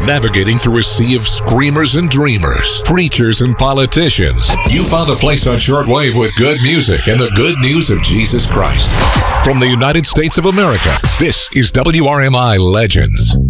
navigating through a sea of screamers and dreamers, preachers and politicians. You found a place on shortwave with good music and the good news of Jesus Christ. From the United States of America, this is WRMI Legends.